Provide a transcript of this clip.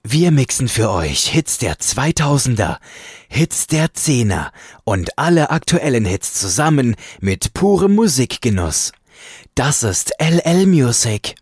Wir mixen für euch Hits der 2000er, Hits der 10er und alle aktuellen Hits zusammen mit purem Musikgenuss. Das ist LL Music.